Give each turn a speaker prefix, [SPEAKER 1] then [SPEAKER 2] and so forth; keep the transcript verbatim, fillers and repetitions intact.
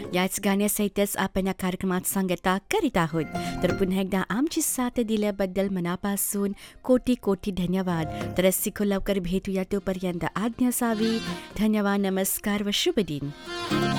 [SPEAKER 1] याच गाण्यासहितच आपण या कार्यक्रमात सांगता करीत आहोत. तर पुन्हा एकदा आमची साथ दिल्याबद्दल मनापासून कोटी कोटी धन्यवाद. तर रसिको लवकर भेटूया, तोपर्यंत आज्ञा असावी. धन्यवाद, नमस्कार व शुभ दिन.